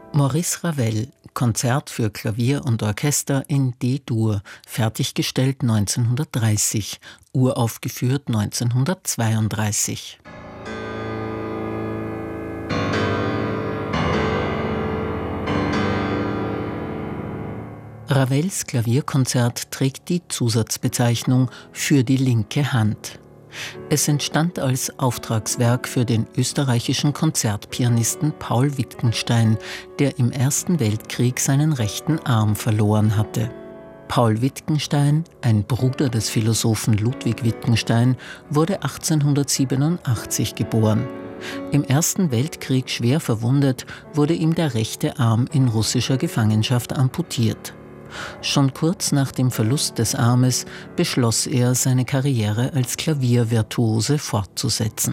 Maurice Ravel, Konzert für Klavier und Orchester in D-Dur, fertiggestellt 1930, uraufgeführt 1932. Ravels Klavierkonzert trägt die Zusatzbezeichnung »Für die linke Hand«. Es entstand als Auftragswerk für den österreichischen Konzertpianisten Paul Wittgenstein, der im Ersten Weltkrieg seinen rechten Arm verloren hatte. Paul Wittgenstein, ein Bruder des Philosophen Ludwig Wittgenstein, wurde 1887 geboren. Im Ersten Weltkrieg schwer verwundet, wurde ihm der rechte Arm in russischer Gefangenschaft amputiert. Schon kurz nach dem Verlust des Armes beschloss er, seine Karriere als Klaviervirtuose fortzusetzen.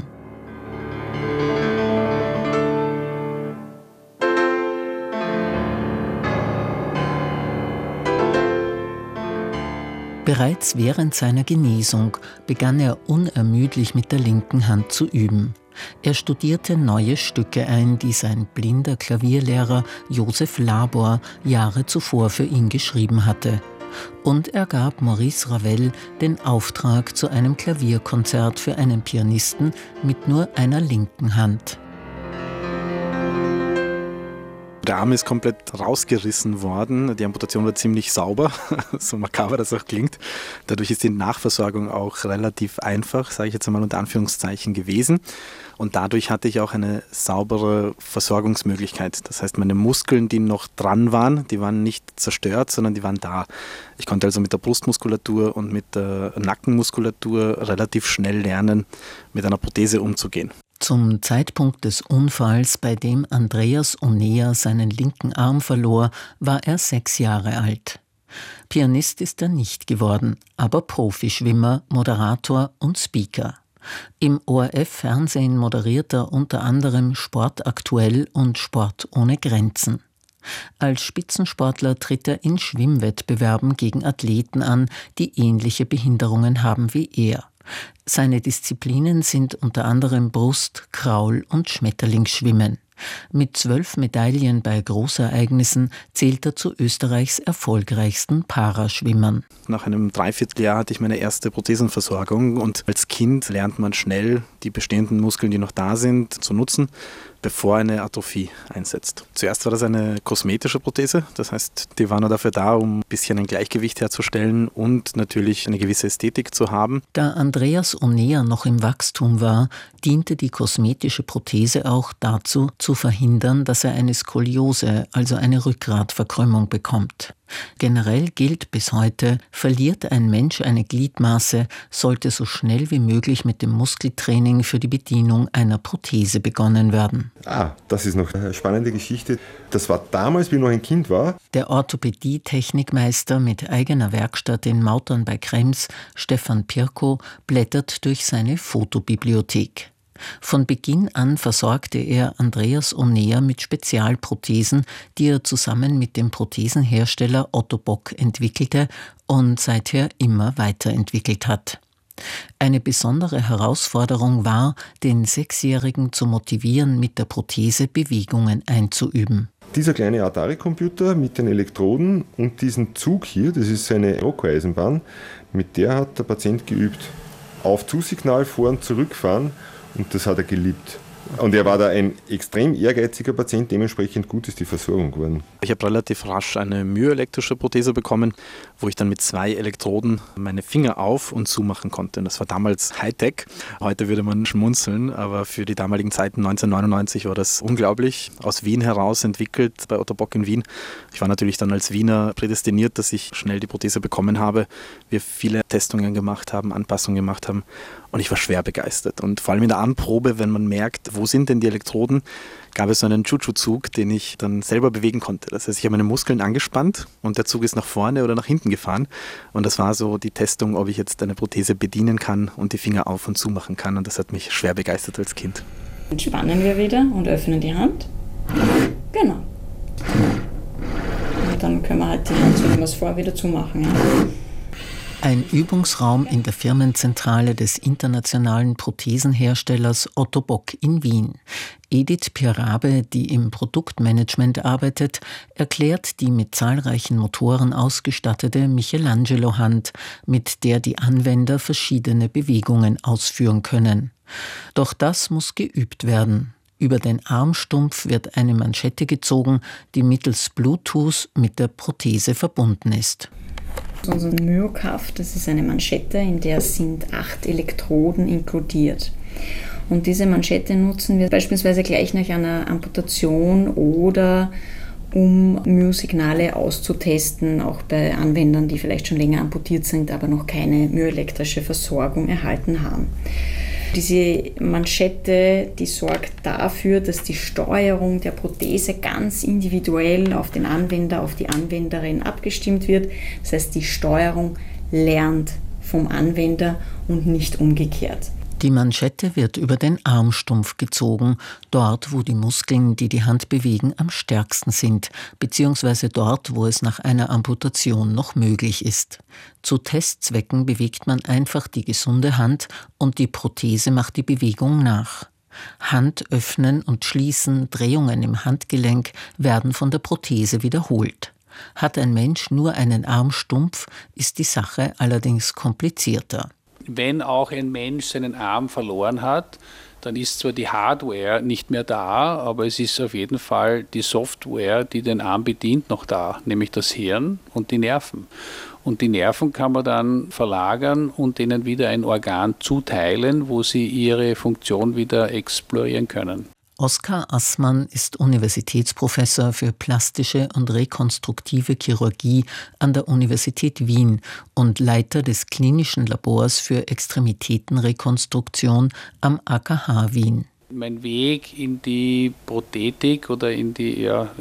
Bereits während seiner Genesung begann er unermüdlich mit der linken Hand zu üben. Er studierte neue Stücke ein, die sein blinder Klavierlehrer Joseph Labor Jahre zuvor für ihn geschrieben hatte. Und er gab Maurice Ravel den Auftrag zu einem Klavierkonzert für einen Pianisten mit nur einer linken Hand. Der Arm ist komplett rausgerissen worden. Die Amputation war ziemlich sauber, so makaber das auch klingt. Dadurch ist die Nachversorgung auch relativ einfach, sage ich jetzt einmal unter Anführungszeichen, gewesen. Und dadurch hatte ich auch eine saubere Versorgungsmöglichkeit. Das heißt, meine Muskeln, die noch dran waren, die waren nicht zerstört, sondern die waren da. Ich konnte also mit der Brustmuskulatur und mit der Nackenmuskulatur relativ schnell lernen, mit einer Prothese umzugehen. Zum Zeitpunkt des Unfalls, bei dem Andreas Onea seinen linken Arm verlor, war er 6 Jahre alt. Pianist ist er nicht geworden, aber Profischwimmer, Moderator und Speaker. Im ORF-Fernsehen moderiert er unter anderem Sport aktuell und Sport ohne Grenzen. Als Spitzensportler tritt er in Schwimmwettbewerben gegen Athleten an, die ähnliche Behinderungen haben wie er. Seine Disziplinen sind unter anderem Brust-, Kraul- und Schmetterlingsschwimmen. Mit 12 Medaillen bei Großereignissen zählt er zu Österreichs erfolgreichsten Paraschwimmern. Nach einem Dreivierteljahr hatte ich meine erste Prothesenversorgung und als Kind lernt man schnell, die bestehenden Muskeln, die noch da sind, zu nutzen, bevor eine Atrophie einsetzt. Zuerst war das eine kosmetische Prothese, das heißt, die war nur dafür da, um ein bisschen ein Gleichgewicht herzustellen und natürlich eine gewisse Ästhetik zu haben. Da Andreas Onea noch im Wachstum war, diente die kosmetische Prothese auch dazu, zu verhindern, dass er eine Skoliose, also eine Rückgratverkrümmung, bekommt. Generell gilt bis heute, verliert ein Mensch eine Gliedmaße, sollte so schnell wie möglich mit dem Muskeltraining für die Bedienung einer Prothese begonnen werden. Das ist noch eine spannende Geschichte. Das war damals, wie ich noch ein Kind war. Der Orthopädie-Technikmeister mit eigener Werkstatt in Mautern bei Krems, Stefan Pirko, blättert durch seine Fotobibliothek. Von Beginn an versorgte er Andreas Onea mit Spezialprothesen, die er zusammen mit dem Prothesenhersteller Otto Bock entwickelte und seither immer weiterentwickelt hat. Eine besondere Herausforderung war, den 6-Jährigen zu motivieren, mit der Prothese Bewegungen einzuüben. Dieser kleine Atari-Computer mit den Elektroden und diesen Zug hier, das ist eine Rocco-Eisenbahn, mit der hat der Patient geübt. Auf Zusignal vor- und zurückfahren. Und das hat er geliebt. Und er war da ein extrem ehrgeiziger Patient, dementsprechend gut ist die Versorgung geworden. Ich habe relativ rasch eine myoelektrische Prothese bekommen, wo ich dann mit 2 Elektroden meine Finger auf- und zumachen konnte. Das war damals Hightech. Heute würde man schmunzeln, aber für die damaligen Zeiten 1999 war das unglaublich. Aus Wien heraus entwickelt bei Otto Bock in Wien. Ich war natürlich dann als Wiener prädestiniert, dass ich schnell die Prothese bekommen habe. Wir viele Testungen gemacht haben, Anpassungen gemacht haben. Und ich war schwer begeistert. Und vor allem in der Anprobe, wenn man merkt, wo sind denn die Elektroden, gab es so einen Chuchu-Zug, den ich dann selber bewegen konnte. Das heißt, ich habe meine Muskeln angespannt und der Zug ist nach vorne oder nach hinten gefahren. Und das war so die Testung, ob ich jetzt eine Prothese bedienen kann und die Finger auf und zu machen kann. Und das hat mich schwer begeistert als Kind. Entspannen wir wieder und öffnen die Hand. Genau. Und dann können wir halt die Hand, so wie wir es vorher, wieder zumachen. Ja. Ein Übungsraum in der Firmenzentrale des internationalen Prothesenherstellers Otto Bock in Wien. Edith Pirabe, die im Produktmanagement arbeitet, erklärt die mit zahlreichen Motoren ausgestattete Michelangelo-Hand, mit der die Anwender verschiedene Bewegungen ausführen können. Doch das muss geübt werden. Über den Armstumpf wird eine Manschette gezogen, die mittels Bluetooth mit der Prothese verbunden ist. Unser Myocuff, das ist eine Manschette, in der sind 8 Elektroden inkludiert. Und diese Manschette nutzen wir beispielsweise gleich nach einer Amputation oder um Myosignale auszutesten, auch bei Anwendern, die vielleicht schon länger amputiert sind, aber noch keine myoelektrische Versorgung erhalten haben. Diese Manschette, die sorgt dafür, dass die Steuerung der Prothese ganz individuell auf den Anwender, auf die Anwenderin abgestimmt wird. Das heißt, die Steuerung lernt vom Anwender und nicht umgekehrt. Die Manschette wird über den Armstumpf gezogen, dort, wo die Muskeln, die die Hand bewegen, am stärksten sind, beziehungsweise dort, wo es nach einer Amputation noch möglich ist. Zu Testzwecken bewegt man einfach die gesunde Hand und die Prothese macht die Bewegung nach. Hand öffnen und schließen, Drehungen im Handgelenk werden von der Prothese wiederholt. Hat ein Mensch nur einen Armstumpf, ist die Sache allerdings komplizierter. Wenn auch ein Mensch seinen Arm verloren hat, dann ist zwar die Hardware nicht mehr da, aber es ist auf jeden Fall die Software, die den Arm bedient, noch da, nämlich das Hirn und die Nerven. Und die Nerven kann man dann verlagern und denen wieder ein Organ zuteilen, wo sie ihre Funktion wieder explorieren können. Oskar Assmann ist Universitätsprofessor für plastische und rekonstruktive Chirurgie an der Universität Wien und Leiter des klinischen Labors für Extremitätenrekonstruktion am AKH Wien. Mein Weg in die Prothetik oder in die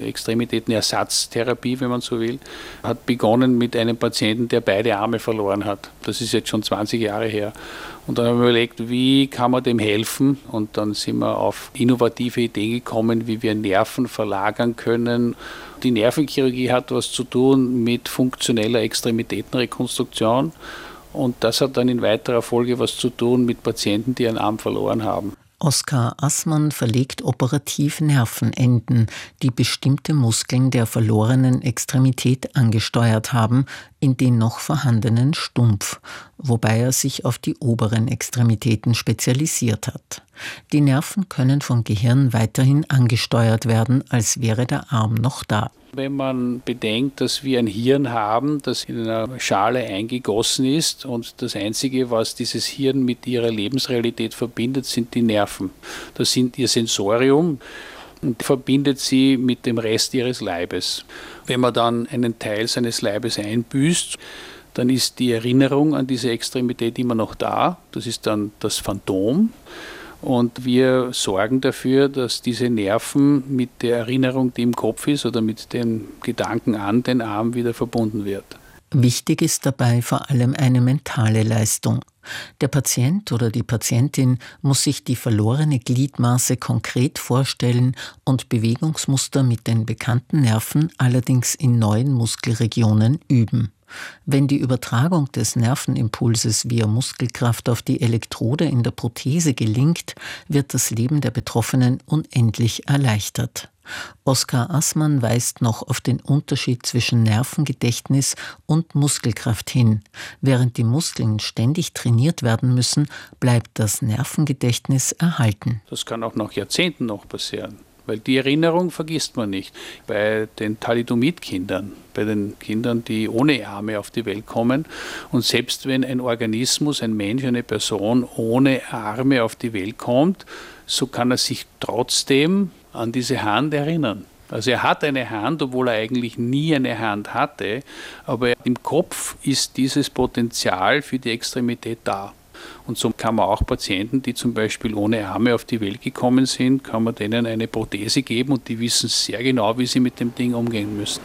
Extremitätenersatztherapie, wenn man so will, hat begonnen mit einem Patienten, der beide Arme verloren hat. Das ist jetzt schon 20 Jahre her. Und dann haben wir überlegt, wie kann man dem helfen? Und dann sind wir auf innovative Ideen gekommen, wie wir Nerven verlagern können. Die Nervenchirurgie hat was zu tun mit funktioneller Extremitätenrekonstruktion. Und das hat dann in weiterer Folge was zu tun mit Patienten, die einen Arm verloren haben. Oskar Assmann verlegt operativ Nervenenden, die bestimmte Muskeln der verlorenen Extremität angesteuert haben, in den noch vorhandenen Stumpf, wobei er sich auf die oberen Extremitäten spezialisiert hat. Die Nerven können vom Gehirn weiterhin angesteuert werden, als wäre der Arm noch da. Wenn man bedenkt, dass wir ein Hirn haben, das in einer Schale eingegossen ist und das Einzige, was dieses Hirn mit ihrer Lebensrealität verbindet, sind die Nerven. Das sind ihr Sensorium und verbindet sie mit dem Rest ihres Leibes. Wenn man dann einen Teil seines Leibes einbüßt, dann ist die Erinnerung an diese Extremität immer noch da. Das ist dann das Phantom. Und wir sorgen dafür, dass diese Nerven mit der Erinnerung, die im Kopf ist, oder mit dem Gedanken an den Arm wieder verbunden wird. Wichtig ist dabei vor allem eine mentale Leistung. Der Patient oder die Patientin muss sich die verlorene Gliedmaße konkret vorstellen und Bewegungsmuster mit den bekannten Nerven allerdings in neuen Muskelregionen üben. Wenn die Übertragung des Nervenimpulses via Muskelkraft auf die Elektrode in der Prothese gelingt, wird das Leben der Betroffenen unendlich erleichtert. Oskar Assmann weist noch auf den Unterschied zwischen Nervengedächtnis und Muskelkraft hin. Während die Muskeln ständig trainiert werden müssen, bleibt das Nervengedächtnis erhalten. Das kann auch nach Jahrzehnten noch passieren. Weil die Erinnerung vergisst man nicht. Bei den Thalidomid-Kindern, bei den Kindern, die ohne Arme auf die Welt kommen. Und selbst wenn ein Organismus, ein Mensch, eine Person ohne Arme auf die Welt kommt, so kann er sich trotzdem an diese Hand erinnern. Also er hat eine Hand, obwohl er eigentlich nie eine Hand hatte, aber im Kopf ist dieses Potenzial für die Extremität da. Und so kann man auch Patienten, die zum Beispiel ohne Arme auf die Welt gekommen sind, kann man denen eine Prothese geben und die wissen sehr genau, wie sie mit dem Ding umgehen müssen.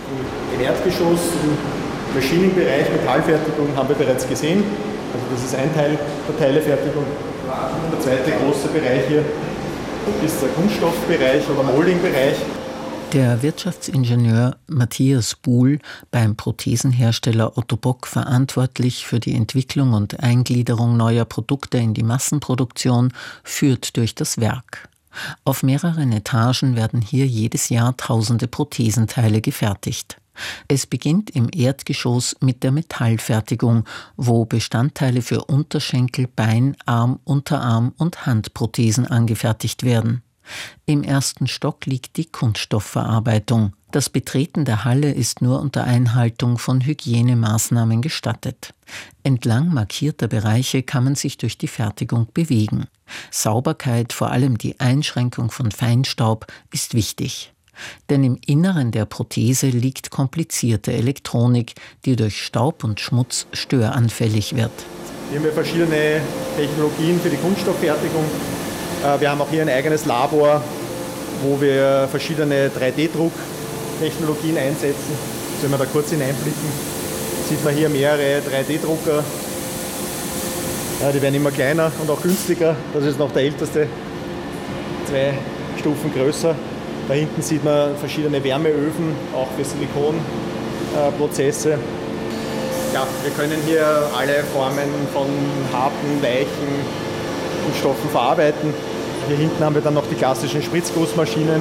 Im Erdgeschoss, im Maschinenbereich, Metallfertigung haben wir bereits gesehen. Also das ist ein Teil der Teilefertigung. Der zweite große Bereich hier ist der Kunststoffbereich oder Moldingbereich. Der Wirtschaftsingenieur Matthias Buhl, beim Prothesenhersteller Otto Bock verantwortlich für die Entwicklung und Eingliederung neuer Produkte in die Massenproduktion, führt durch das Werk. Auf mehreren Etagen werden hier jedes Jahr tausende Prothesenteile gefertigt. Es beginnt im Erdgeschoss mit der Metallfertigung, wo Bestandteile für Unterschenkel, Bein, Arm, Unterarm und Handprothesen angefertigt werden. Im ersten Stock liegt die Kunststoffverarbeitung. Das Betreten der Halle ist nur unter Einhaltung von Hygienemaßnahmen gestattet. Entlang markierter Bereiche kann man sich durch die Fertigung bewegen. Sauberkeit, vor allem die Einschränkung von Feinstaub, ist wichtig. Denn im Inneren der Prothese liegt komplizierte Elektronik, die durch Staub und Schmutz störanfällig wird. Hier haben wir verschiedene Technologien für die Kunststofffertigung. Wir haben auch hier ein eigenes Labor, wo wir verschiedene 3D-Druck-Technologien einsetzen. Wenn wir da kurz hineinblicken, sieht man hier mehrere 3D-Drucker. Die werden immer kleiner und auch günstiger. Das ist noch der älteste, 2 Stufen größer. Da hinten sieht man verschiedene Wärmeöfen, auch für Silikonprozesse. Ja, wir können hier alle Formen von harten, weichen Kunststoffen verarbeiten. Hier hinten haben wir dann noch die klassischen Spritzgussmaschinen.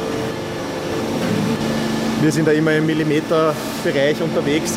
Wir sind da immer im Millimeterbereich unterwegs.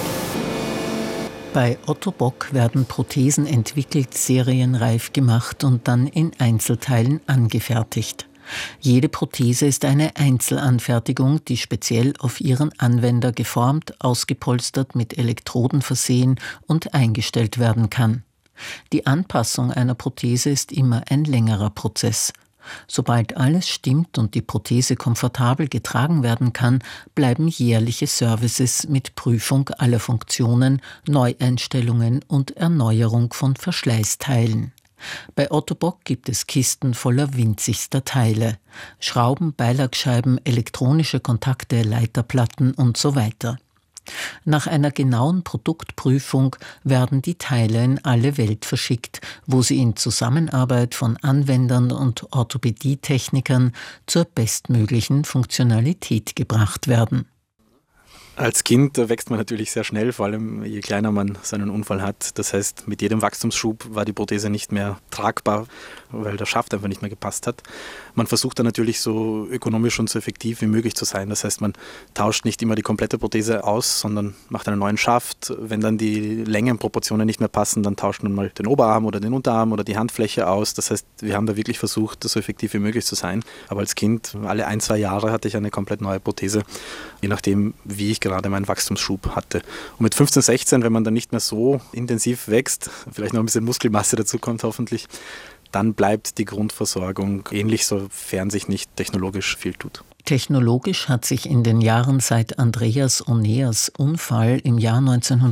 Bei Otto Bock werden Prothesen entwickelt, serienreif gemacht und dann in Einzelteilen angefertigt. Jede Prothese ist eine Einzelanfertigung, die speziell auf ihren Anwender geformt, ausgepolstert, mit Elektroden versehen und eingestellt werden kann. Die Anpassung einer Prothese ist immer ein längerer Prozess. Sobald alles stimmt und die Prothese komfortabel getragen werden kann, bleiben jährliche Services mit Prüfung aller Funktionen, Neueinstellungen und Erneuerung von Verschleißteilen. Bei Otto Bock gibt es Kisten voller winzigster Teile. Schrauben, Beilagscheiben, elektronische Kontakte, Leiterplatten und so weiter. Nach einer genauen Produktprüfung werden die Teile in alle Welt verschickt, wo sie in Zusammenarbeit von Anwendern und Orthopädietechnikern zur bestmöglichen Funktionalität gebracht werden. Als Kind wächst man natürlich sehr schnell, vor allem je kleiner man seinen Unfall hat. Das heißt, mit jedem Wachstumsschub war die Prothese nicht mehr tragbar, weil der Schaft einfach nicht mehr gepasst hat. Man versucht dann natürlich so ökonomisch und so effektiv wie möglich zu sein. Das heißt, man tauscht nicht immer die komplette Prothese aus, sondern macht einen neuen Schaft. Wenn dann die Längenproportionen nicht mehr passen, dann tauscht man mal den Oberarm oder den Unterarm oder die Handfläche aus. Das heißt, wir haben da wirklich versucht, so effektiv wie möglich zu sein. Aber als Kind, alle 1-2 Jahre hatte ich eine komplett neue Prothese, je nachdem, wie ich gerade meinen Wachstumsschub hatte. Und mit 15, 16, wenn man dann nicht mehr so intensiv wächst, vielleicht noch ein bisschen Muskelmasse dazu kommt hoffentlich, dann bleibt die Grundversorgung ähnlich, sofern sich nicht technologisch viel tut. Technologisch hat sich in den Jahren seit Andreas Oneas Unfall im Jahr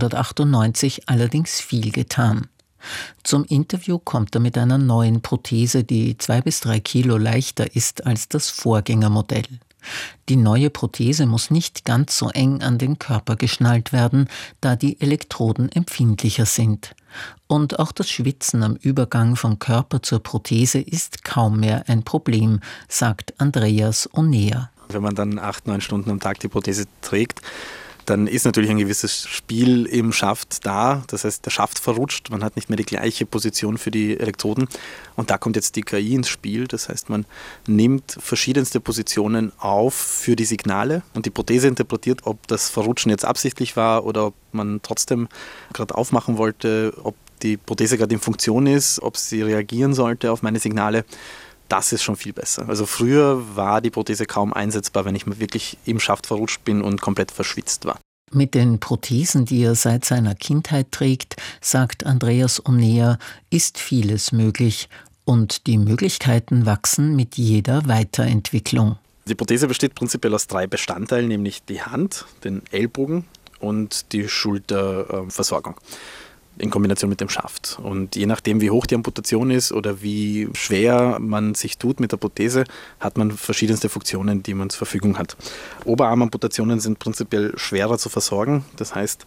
1998 allerdings viel getan. Zum Interview kommt er mit einer neuen Prothese, die 2 bis 3 Kilo leichter ist als das Vorgängermodell. Die neue Prothese muss nicht ganz so eng an den Körper geschnallt werden, da die Elektroden empfindlicher sind. Und auch das Schwitzen am Übergang vom Körper zur Prothese ist kaum mehr ein Problem, sagt Andreas Onea. Wenn man dann 8-9 Stunden am Tag die Prothese trägt, dann ist natürlich ein gewisses Spiel im Schaft da. Das heißt, der Schaft verrutscht, man hat nicht mehr die gleiche Position für die Elektroden. Und da kommt jetzt die KI ins Spiel. Das heißt, man nimmt verschiedenste Positionen auf für die Signale und die Prothese interpretiert, ob das Verrutschen jetzt absichtlich war oder ob man trotzdem gerade aufmachen wollte, ob die Prothese gerade in Funktion ist, ob sie reagieren sollte auf meine Signale. Das ist schon viel besser. Also früher war die Prothese kaum einsetzbar, wenn ich mal wirklich im Schaft verrutscht bin und komplett verschwitzt war. Mit den Prothesen, die er seit seiner Kindheit trägt, sagt Andreas Onea, ist vieles möglich und die Möglichkeiten wachsen mit jeder Weiterentwicklung. Die Prothese besteht prinzipiell aus 3 Bestandteilen, nämlich die Hand, den Ellbogen und die Schulterversorgung. In Kombination mit dem Schaft. Und je nachdem, wie hoch die Amputation ist oder wie schwer man sich tut mit der Prothese, hat man verschiedenste Funktionen, die man zur Verfügung hat. Oberarmamputationen sind prinzipiell schwerer zu versorgen. Das heißt,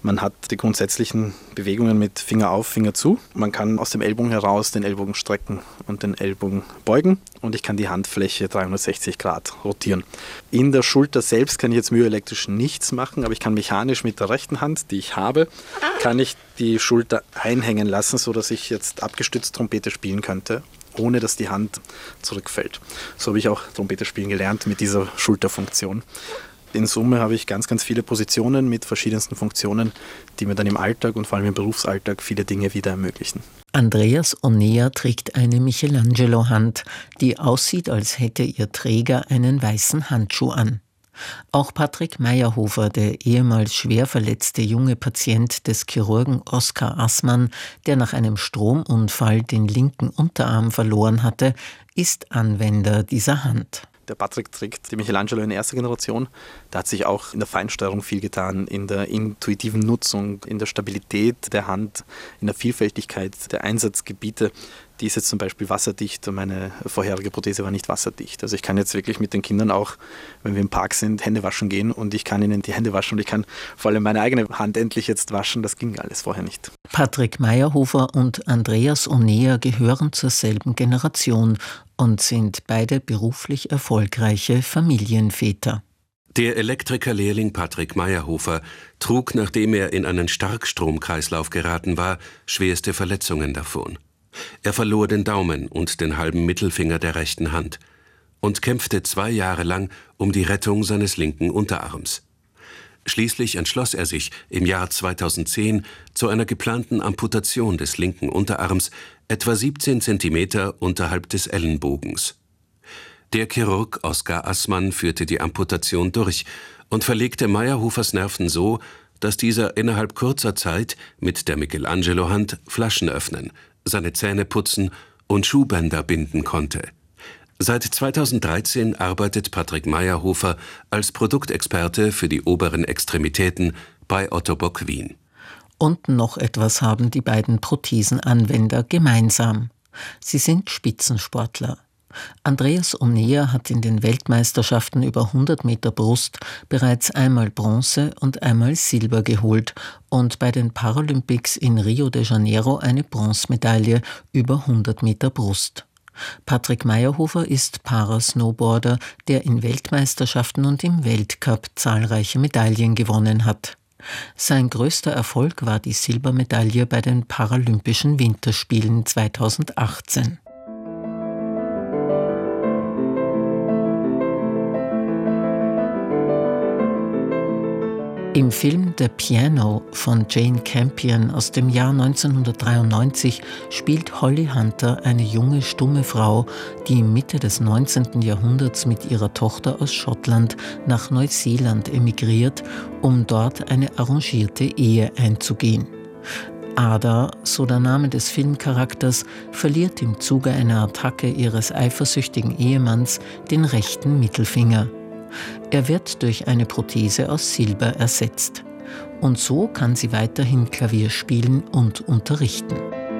Man hat die grundsätzlichen Bewegungen mit Finger auf, Finger zu. Man kann aus dem Ellbogen heraus den Ellbogen strecken und den Ellbogen beugen und ich kann die Handfläche 360 Grad rotieren. In der Schulter selbst kann ich jetzt myoelektrisch nichts machen, aber ich kann mechanisch mit der rechten Hand, die ich habe, kann ich die Schulter einhängen lassen, sodass ich jetzt abgestützt Trompete spielen könnte, ohne dass die Hand zurückfällt. So habe ich auch Trompete spielen gelernt mit dieser Schulterfunktion. In Summe habe ich ganz, ganz viele Positionen mit verschiedensten Funktionen, die mir dann im Alltag und vor allem im Berufsalltag viele Dinge wieder ermöglichen. Andreas Onea trägt eine Michelangelo-Hand, die aussieht, als hätte ihr Träger einen weißen Handschuh an. Auch Patrick Meyerhofer, der ehemals schwer verletzte junge Patient des Chirurgen Oskar Assmann, der nach einem Stromunfall den linken Unterarm verloren hatte, ist Anwender dieser Hand. Der Patrick trägt die Michelangelo in erster Generation. Da hat sich auch in der Feinsteuerung viel getan, in der intuitiven Nutzung, in der Stabilität der Hand, in der Vielfältigkeit der Einsatzgebiete. Die ist jetzt zum Beispiel wasserdicht und meine vorherige Prothese war nicht wasserdicht. Also ich kann jetzt wirklich mit den Kindern auch, wenn wir im Park sind, Hände waschen gehen und ich kann ihnen die Hände waschen und ich kann vor allem meine eigene Hand endlich jetzt waschen. Das ging alles vorher nicht. Patrick Meyerhofer und Andreas Onea gehören zur selben Generation und sind beide beruflich erfolgreiche Familienväter. Der Elektrikerlehrling Patrick Meyerhofer trug, nachdem er in einen Starkstromkreislauf geraten war, schwerste Verletzungen davon. Er verlor den Daumen und den halben Mittelfinger der rechten Hand und kämpfte 2 Jahre lang um die Rettung seines linken Unterarms. Schließlich entschloss er sich im Jahr 2010 zu einer geplanten Amputation des linken Unterarms, etwa 17 Zentimeter unterhalb des Ellenbogens. Der Chirurg Oskar Assmann führte die Amputation durch und verlegte Meyerhofers Nerven so, dass dieser innerhalb kurzer Zeit mit der Michelangelo-Hand Flaschen öffnen, seine Zähne putzen und Schuhbänder binden konnte. Seit 2013 arbeitet Patrick Meyerhofer als Produktexperte für die oberen Extremitäten bei Otto Bock Wien. Und noch etwas haben die beiden Prothesenanwender gemeinsam. Sie sind Spitzensportler. Andreas Onea hat in den Weltmeisterschaften über 100 Meter Brust bereits einmal Bronze und einmal Silber geholt und bei den Paralympics in Rio de Janeiro eine Bronzemedaille über 100 Meter Brust. Patrick Meyerhofer ist Parasnowboarder, der in Weltmeisterschaften und im Weltcup zahlreiche Medaillen gewonnen hat. Sein größter Erfolg war die Silbermedaille bei den Paralympischen Winterspielen 2018. Im Film The Piano von Jane Campion aus dem Jahr 1993 spielt Holly Hunter eine junge, stumme Frau, die Mitte des 19. Jahrhunderts mit ihrer Tochter aus Schottland nach Neuseeland emigriert, um dort eine arrangierte Ehe einzugehen. Ada, so der Name des Filmcharakters, verliert im Zuge einer Attacke ihres eifersüchtigen Ehemanns den rechten Mittelfinger. Er wird durch eine Prothese aus Silber ersetzt. Und so kann sie weiterhin Klavier spielen und unterrichten.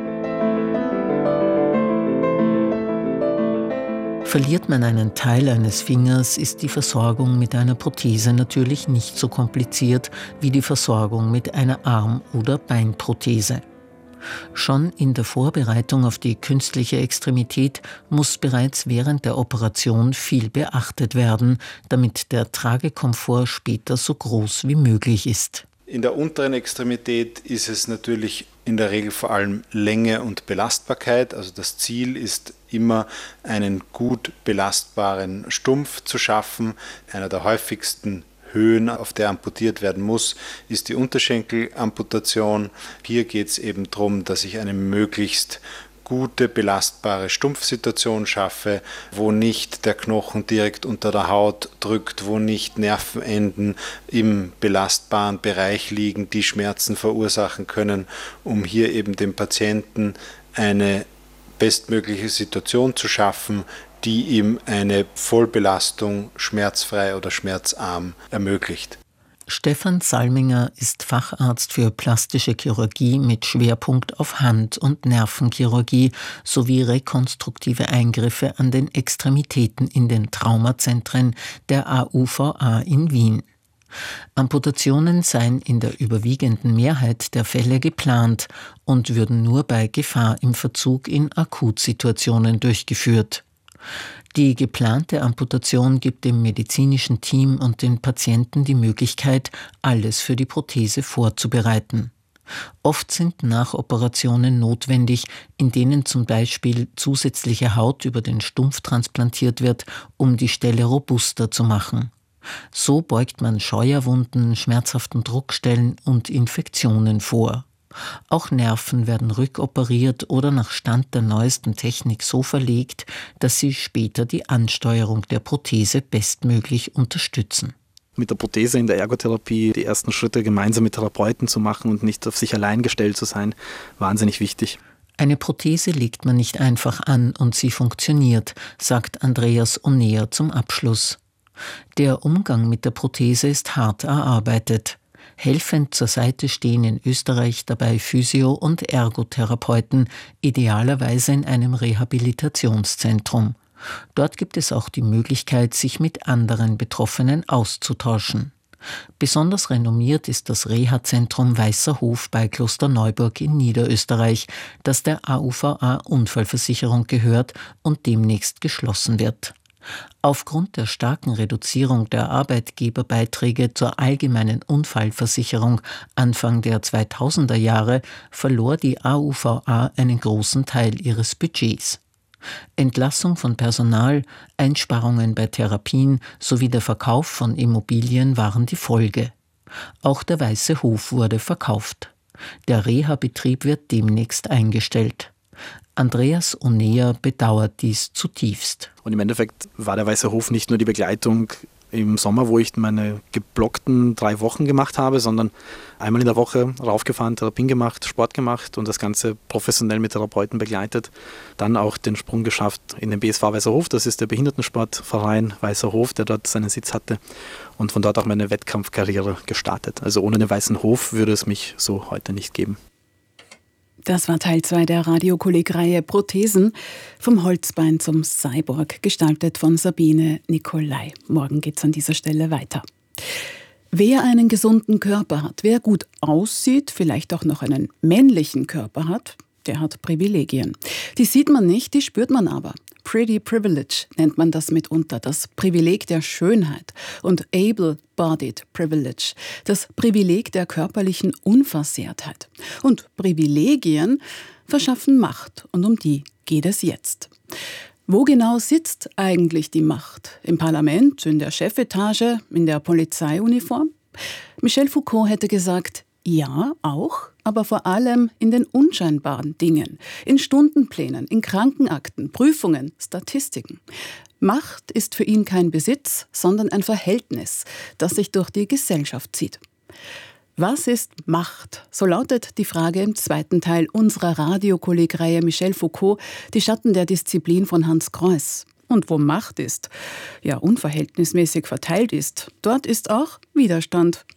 Verliert man einen Teil eines Fingers, ist die Versorgung mit einer Prothese natürlich nicht so kompliziert wie die Versorgung mit einer Arm- oder Beinprothese. Schon in der Vorbereitung auf die künstliche Extremität muss bereits während der Operation viel beachtet werden, damit der Tragekomfort später so groß wie möglich ist. In der unteren Extremität ist es natürlich in der Regel vor allem Länge und Belastbarkeit. Also das Ziel ist immer, einen gut belastbaren Stumpf zu schaffen. Einer der häufigsten Höhen, auf der amputiert werden muss, ist die Unterschenkelamputation. Hier geht es eben darum, dass ich eine möglichst gute, belastbare Stumpfsituation schaffe, wo nicht der Knochen direkt unter der Haut drückt, wo nicht Nervenenden im belastbaren Bereich liegen, die Schmerzen verursachen können, um hier eben dem Patienten eine bestmögliche Situation zu schaffen, die ihm eine Vollbelastung schmerzfrei oder schmerzarm ermöglicht. Stefan Salminger ist Facharzt für plastische Chirurgie mit Schwerpunkt auf Hand- und Nervenchirurgie sowie rekonstruktive Eingriffe an den Extremitäten in den Traumazentren der AUVA in Wien. Amputationen seien in der überwiegenden Mehrheit der Fälle geplant und würden nur bei Gefahr im Verzug in Akutsituationen durchgeführt. Die geplante Amputation gibt dem medizinischen Team und den Patienten die Möglichkeit, alles für die Prothese vorzubereiten. Oft sind Nachoperationen notwendig, in denen zum Beispiel zusätzliche Haut über den Stumpf transplantiert wird, um die Stelle robuster zu machen. So beugt man Scheuerwunden, schmerzhaften Druckstellen und Infektionen vor. Auch Nerven werden rückoperiert oder nach Stand der neuesten Technik so verlegt, dass sie später die Ansteuerung der Prothese bestmöglich unterstützen. Mit der Prothese in der Ergotherapie die ersten Schritte gemeinsam mit Therapeuten zu machen und nicht auf sich allein gestellt zu sein, wahnsinnig wichtig. Eine Prothese legt man nicht einfach an und sie funktioniert, sagt Andreas Onea zum Abschluss. Der Umgang mit der Prothese ist hart erarbeitet. Helfend zur Seite stehen in Österreich dabei Physio- und Ergotherapeuten, idealerweise in einem Rehabilitationszentrum. Dort gibt es auch die Möglichkeit, sich mit anderen Betroffenen auszutauschen. Besonders renommiert ist das Reha-Zentrum Weißer Hof bei Klosterneuburg in Niederösterreich, das der AUVA-Unfallversicherung gehört und demnächst geschlossen wird. Aufgrund der starken Reduzierung der Arbeitgeberbeiträge zur allgemeinen Unfallversicherung Anfang der 2000er Jahre verlor die AUVA einen großen Teil ihres Budgets. Entlassung von Personal, Einsparungen bei Therapien sowie der Verkauf von Immobilien waren die Folge. Auch der Weiße Hof wurde verkauft. Der Reha-Betrieb wird demnächst eingestellt. Andreas Onea bedauert dies zutiefst. Und im Endeffekt war der Weiße Hof nicht nur die Begleitung im Sommer, wo ich meine geblockten 3 Wochen gemacht habe, sondern einmal in der Woche raufgefahren, Therapien gemacht, Sport gemacht und das Ganze professionell mit Therapeuten begleitet. Dann auch den Sprung geschafft in den BSV Weißer Hof, das ist der Behindertensportverein Weißer Hof, der dort seinen Sitz hatte und von dort auch meine Wettkampfkarriere gestartet. Also ohne den Weißen Hof würde es mich so heute nicht geben. Das war Teil 2 der Radiokolleg-Reihe Prothesen vom Holzbein zum Cyborg, gestaltet von Sabine Nicolai. Morgen geht's an dieser Stelle weiter. Wer einen gesunden Körper hat, wer gut aussieht, vielleicht auch noch einen männlichen Körper hat, der hat Privilegien. Die sieht man nicht, die spürt man aber. Pretty Privilege nennt man das mitunter, das Privileg der Schönheit, und Able-Bodied Privilege, das Privileg der körperlichen Unversehrtheit. Und Privilegien verschaffen Macht, und um die geht es jetzt. Wo genau sitzt eigentlich die Macht? Im Parlament, in der Chefetage, in der Polizeiuniform? Michel Foucault hätte gesagt, ja, auch, aber vor allem in den unscheinbaren Dingen, in Stundenplänen, in Krankenakten, Prüfungen, Statistiken. Macht ist für ihn kein Besitz, sondern ein Verhältnis, das sich durch die Gesellschaft zieht. Was ist Macht? So lautet die Frage im 2. Teil unserer Radiokolleg-Reihe Michel Foucault, die Schatten der Disziplin von Hans Kreuss. Und wo Macht ist, ja unverhältnismäßig verteilt ist, dort ist auch Widerstand.